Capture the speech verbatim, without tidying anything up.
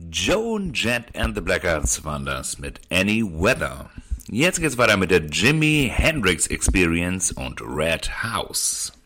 Joan Jett and the Blackhearts waren das mit Any Weather. Jetzt geht's weiter mit der Jimi Hendrix Experience und Red House.